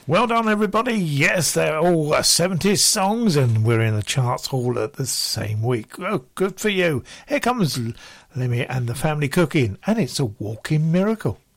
Well done, everybody. Yes, they're all 70s songs, and we're in the charts all at the same week. Oh, good for you. Here comes Lemmy and the Family Cooking, and it's a walking miracle.